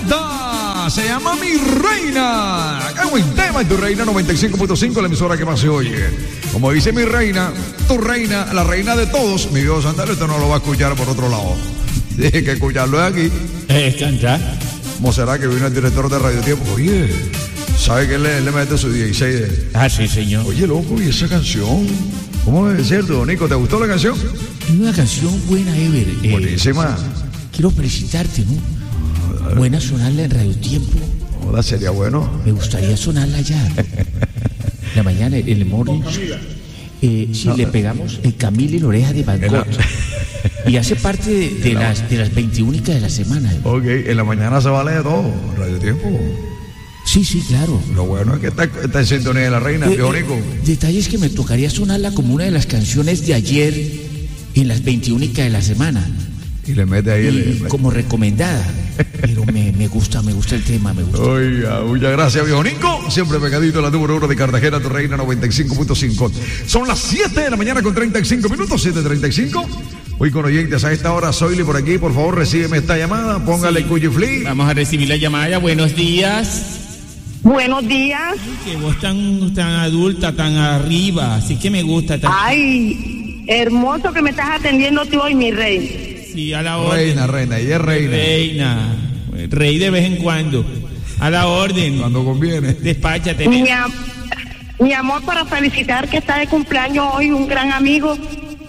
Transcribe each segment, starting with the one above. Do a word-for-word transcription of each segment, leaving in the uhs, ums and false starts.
Samantha. Se llama Mi Reina. Qué buen tema en Tu Reina noventa y cinco punto cinco, la emisora que más se oye. Como dice Mi Reina, tu reina, la reina de todos. Mi Dios, Santana, esto no lo va a escuchar por otro lado. Tiene que escucharlo de aquí. Es cantar. ¿Cómo será que vino el director de Radio Tiempo? Oye, ¿sabe que le, le mete su dieciséis de... Ah, sí, señor. Oye, loco, ¿y esa canción? ¿Cómo es cierto, Nico? ¿Te gustó la canción? Una canción buena, Ever. Eh, Buenísima. Quiero felicitarte, ¿no? Buena sonarla en Radio Tiempo. Joda, sería bueno. Me gustaría sonarla ya. La mañana, en el morning. Eh, si no, le pegamos el Camila y la oreja de Van Gogh. Y hace parte de, de las de las veintiúnicas de la semana. ¿Eh? Ok, en la mañana se vale de todo, Radio Tiempo. Sí, sí, claro. Lo bueno es que está, está en sintonía de la reina, eh, Biónico. Eh, detalles que me tocaría sonarla como una de las canciones de ayer en las veintiúnicas de la semana. Y le mete ahí y el... como recomendada. Pero me, me gusta, me gusta el tema, me gusta. Oiga, muchas gracias, Biónico. Siempre pegadito a la número uno de Cartagena, Tu Reina noventa y cinco punto cinco. Son las siete de la mañana con treinta y cinco minutos, siete treinta y cinco. Hoy con oyentes a esta hora, Zoili por aquí, por favor, recíbeme esta llamada, póngale sí. Cuyiflí. Vamos a recibir la llamada, buenos días. Buenos días. Ay, que vos tan, tan adulta, tan arriba, así que me gusta. Tan... Ay, hermoso que me estás atendiendo tú hoy, mi rey. Sí, a la orden. Reina, reina, y es reina. Reina, rey de vez en cuando, a la orden. Cuando conviene. Despáchate. Mi, am- mi amor, para felicitar que está de cumpleaños hoy un gran amigo.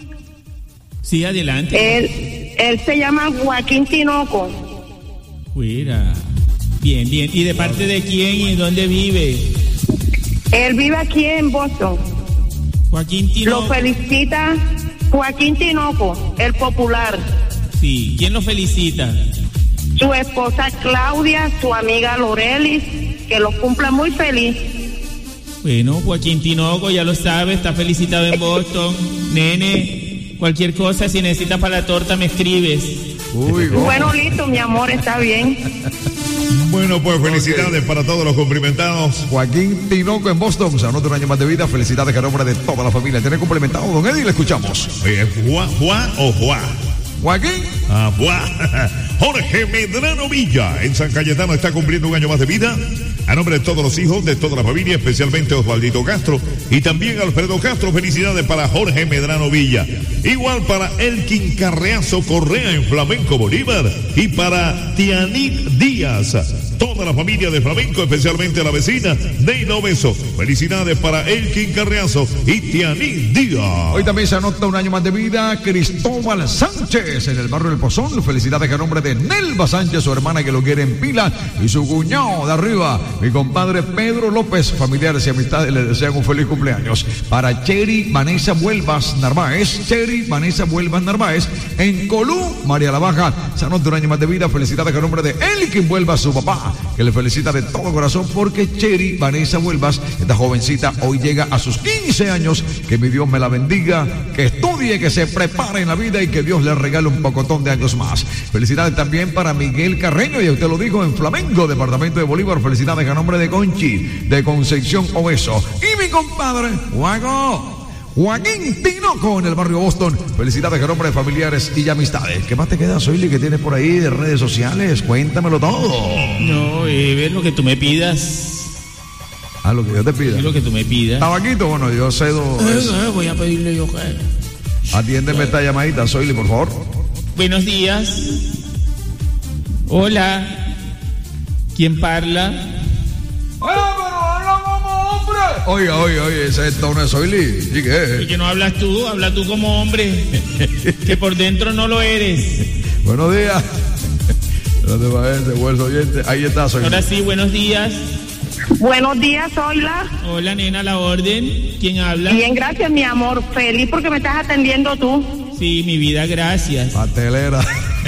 Sí, adelante. Él, él se llama Joaquín Tinoco. Fuera. Bien, bien. ¿Y de parte de quién y dónde vive? Él vive aquí en Boston. Joaquín Tinoco. Lo felicita Joaquín Tinoco, el popular. Sí. ¿Quién lo felicita? Su esposa Claudia, su amiga Lorelis, que lo cumpla muy feliz. Bueno, Joaquín Tinoco, ya lo sabe, está felicitado en Boston. Nene, cualquier cosa, si necesitas para la torta, me escribes. Uy, bueno, listo, mi amor, está bien. Bueno, pues felicidades okay. para todos los cumplimentados. Joaquín Tinoco en Boston, se anota un año más de vida. Felicidades a nombre de toda la familia. Tiene cumplimentado, don Eddie, le escuchamos. Oye, ¿Juan, Juan o Juan? Joaquín. Ah, Juan. Jorge Medrano Villa, en San Cayetano, está cumpliendo un año más de vida. A nombre de todos los hijos, de toda la familia, especialmente Osvaldito Castro y también Alfredo Castro, felicidades para Jorge Medrano Villa. Igual para Elkin Carreazo Correa en Flamenco Bolívar y para Tianit Díaz. Toda la familia de Flamenco, especialmente la vecina Neino Beso. Felicidades para Elkin Carreazo y Tianit Díaz. Hoy también se anota un año más de vida Cristóbal Sánchez en el barrio del Pozón. Felicidades a nombre de Nelva Sánchez, su hermana que lo quiere en pila, y su cuñado de arriba, mi compadre Pedro López. Familiares y amistades le desean un feliz cumpleaños. Para Cheri Vanessa Vuelvas Narváez, Cheri Vanessa Vuelvas Narváez en Colú, María la Baja, se anota un año más de vida. Felicidades a nombre de Elkin Vuelvas, su papá, que le felicita de todo corazón porque Cheri Vanessa Vuelvas, esta jovencita, hoy llega a sus quince años. Que mi Dios me la bendiga, que estudie, que se prepare en la vida y que Dios le regale un pocotón de años más. Felicidades también para Miguel Carreño, y usted lo dijo, en Flamenco, departamento de Bolívar. Felicidades a nombre de Conchi, de Concepción Obeso. Y mi compadre, Juaco, Joaquín Tinoco en el barrio Boston. Felicidades a nombre de familiares y amistades. ¿Qué más te queda, Zoili, que tienes por ahí de redes sociales? Cuéntamelo todo. No, eh, ver lo que tú me pidas. Ah, lo que yo te pida. Sí, lo que tú me pidas. Tabaquito, bueno, yo cedo. Eh, eh, voy a pedirle yo que... Atiéndeme esta llamadita, Zoili, por favor. Buenos días. Hola. ¿Quién parla? ¡Hola, pero habla como hombre! Oiga, oiga, oiga, ese es el tono de Zoili. ¿Y qué? ¿Y que no hablas tú? Habla tú como hombre. Que por dentro no lo eres. Buenos días. No te vayas, buen oyente. Ahí está, Zoili. Ahora sí, buenos días. Buenos días, Zoila. Hola, nena, la orden. ¿Quién habla? Bien, gracias, mi amor. Feliz porque me estás atendiendo tú. Sí, mi vida, gracias. Pastelera.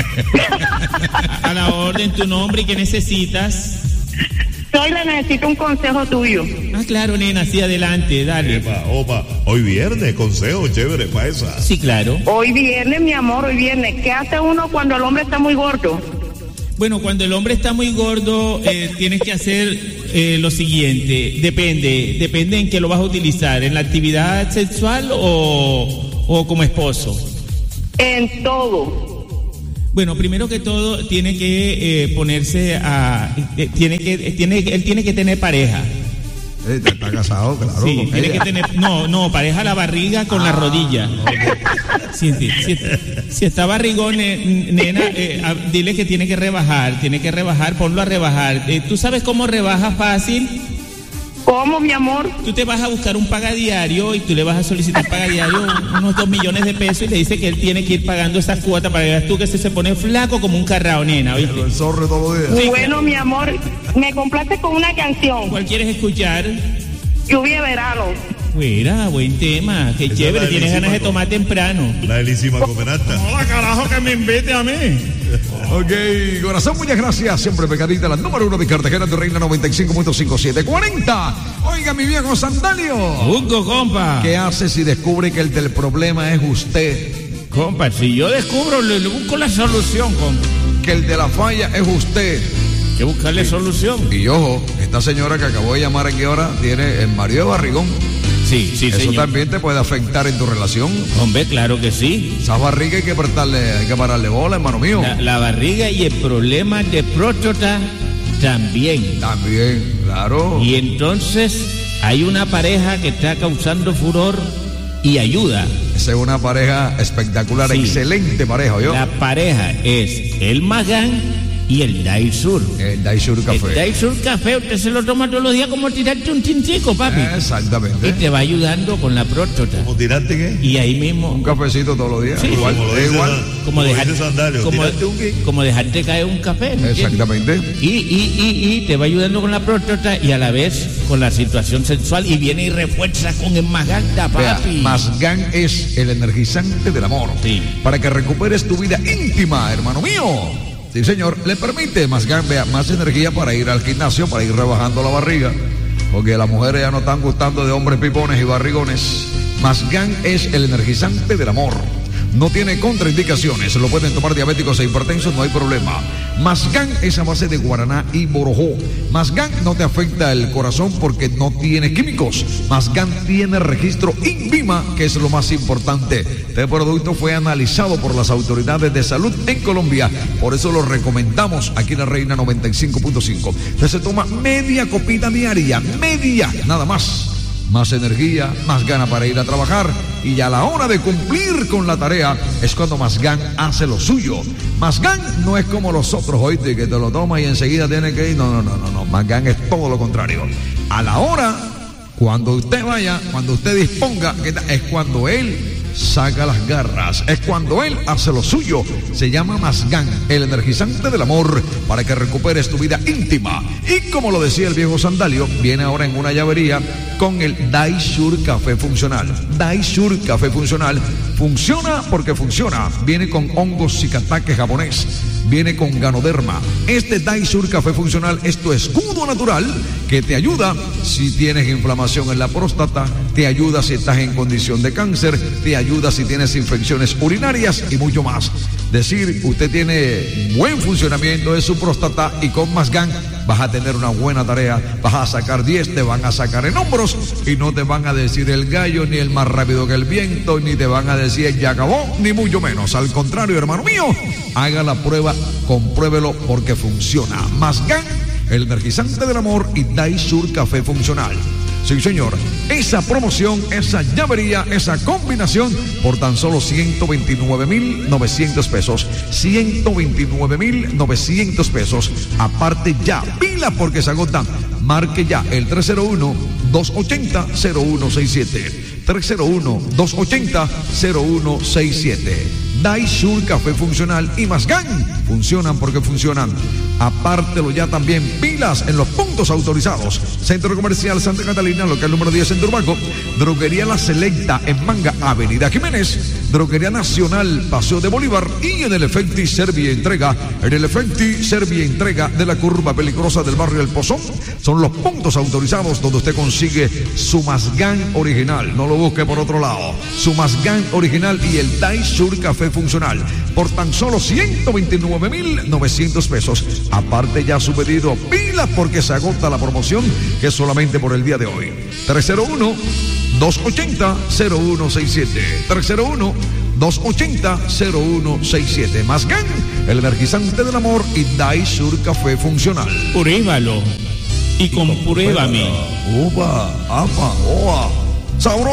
A la orden, tu nombre y qué necesitas. Zoila, necesito un consejo tuyo. Ah, claro, nena, sí, adelante, dale. Epa, opa, hoy viernes, consejo chévere para esa. Sí, claro. Hoy viernes, mi amor, hoy viernes. ¿Qué hace uno cuando el hombre está muy gordo? Bueno, cuando el hombre está muy gordo, eh, tienes que hacer eh, lo siguiente. Depende, depende en qué lo vas a utilizar, en la actividad sexual o, o como esposo. En todo. Bueno, primero que todo tiene que eh, ponerse a, eh, tiene que, eh, tiene, él tiene que tener pareja. Eh, está casado, claro. Sí, tiene ella. que tener, no, no, pareja la barriga con ah, la rodilla. Okay. Sí, sí, si, si está barrigón, eh, nena, eh, a, dile que tiene que rebajar, tiene que rebajar, ponlo a rebajar. Eh, ¿Tú sabes cómo rebaja fácil? ¿Cómo, mi amor? Tú te vas a buscar un pagadiario y tú le vas a solicitar pagadiario unos dos millones de pesos y le dice que él tiene que ir pagando esa cuota para que veas tú que se, se pone flaco como un carrao, nena, ¿oíste? El zorro todos los días. Sí, bueno, mi amor, me complace con una canción. ¿Cuál quieres escuchar? Lluvia de verano. Fuera, buen tema, qué Esa chévere, tienes ganas de tomar temprano. La delísima copenata. Hola, carajo, que me invite a mí. Ok, corazón, muchas gracias. Siempre pegadita, la número uno de Cartagena, de Reina noventa y cinco punto cinco siete cuarenta. Oiga, mi viejo Sandalio. Hugo, compa. ¿Qué hace si descubre que el del problema es usted? Compa, si yo descubro, le, le busco la solución, compa. Que el de la falla es usted. Que buscarle sí. solución. Y ojo, esta señora que acabó de llamar aquí ahora tiene el marido de barrigón. Sí, sí, Eso señor. también te puede afectar en tu relación. Hombre, claro que sí. Esa barriga hay que pararle, hay que pararle bola, hermano mío. La, la barriga y el problema de próstata también. También, claro. Y entonces hay una pareja que está causando furor y ayuda. Esa es una pareja espectacular, sí. Excelente pareja, ¿yo? La pareja es el Magán y el Daisur. El Daisur Café. El Daisur Café, usted se lo toma todos los días como tirarte un tintico, papi. Exactamente. Y te va ayudando con la próstata. ¿Cómo tirarte qué? Y ahí mismo. Un cafecito todos los días. Sí, igual. Como, es igual. como, como, dejar, Sandalio, como, como dejarte caer un café. ¿no? Exactamente. Y, y, y, y te va ayudando con la próstata y a la vez con la situación sexual. Y viene y refuerza con el Maganda, papi. Vea, Masgan es el energizante del amor. Sí. Para que recuperes tu vida íntima, hermano mío. Sí, señor, le permite Masgan, vea, más energía para ir al gimnasio, para ir rebajando la barriga, porque las mujeres ya no están gustando de hombres pipones y barrigones. Masgan es el energizante del amor. No tiene contraindicaciones, lo pueden tomar diabéticos e hipertensos, no hay problema. Masgan es a base de guaraná y borojó. Masgan no te afecta el corazón porque no tiene químicos. Masgan tiene registro INVIMA, que es lo más importante. Este producto fue analizado por las autoridades de salud en Colombia, por eso lo recomendamos aquí en la Reina noventa y cinco punto cinco. Usted se toma media copita diaria, media, nada más. Más energía, más gana para ir a trabajar, y a la hora de cumplir con la tarea es cuando Masgan hace lo suyo. Masgan no es como los otros, oíste, que te lo toma y enseguida tiene que ir. No, no, no, no, no. Masgan es todo lo contrario. A la hora, cuando usted vaya, cuando usted disponga, es cuando él saca las garras, es cuando él hace lo suyo. Se llama Masgan, el energizante del amor, para que recuperes tu vida íntima. Y como lo decía el viejo Sandalio, viene ahora en una llavería con el Daisur Café Funcional. Daisur Café Funcional funciona porque funciona. Viene con hongos Zicataque japonés, viene con Ganoderma. Este Daisur Café Funcional es tu escudo natural que te ayuda si tienes inflamación en la próstata, te ayuda si estás en condición de cáncer, te ayuda si tienes infecciones urinarias y mucho más. Decir, usted tiene buen funcionamiento de su próstata y con Masgan vas a tener una buena tarea, vas a sacar diez, te van a sacar en hombros y no te van a decir el gallo, ni el más rápido que el viento, ni te van a decir ya acabó, ni mucho menos. Al contrario, hermano mío, haga la prueba, compruébelo porque funciona. Masgan, el energizante del amor, y Daisur Café Funcional. Sí, señor, esa promoción, esa llavería, esa combinación por tan solo ciento veintinueve mil novecientos pesos. ciento veintinueve mil novecientos pesos. Aparte ya, pila porque se agotan. Marque ya el tres cero uno, dos ochenta, cero uno seis siete. tres cero uno, dos ochenta, cero uno seis siete. Daisur Café Funcional y Masgan funcionan porque funcionan. Apártelo ya también, pilas en los puntos autorizados. Centro Comercial Santa Catalina, local número diez en Turbaco. Droguería La Selecta en Manga, Avenida Jiménez. Droguería Nacional, Paseo de Bolívar. Y en el Efecti Servia Entrega, en el Efecti Servia Entrega de la curva peligrosa del barrio El Pozón. Son los puntos autorizados donde usted consigue su Masgan original. No lo busque por otro lado. Su Masgan original y el Daisur Café Funcional por tan solo ciento veintinueve mil novecientos pesos. Aparte ya su pedido, pilas porque se agota la promoción, que es solamente por el día de hoy. tres cero uno, dos ochenta, cero uno seis siete. tres cero uno, dos ochenta, cero uno sesenta y siete. Masgan, el energizante del amor, y Daisur Café Funcional. Pruébalo y compruébame. Upa, apa, oa, sabroso.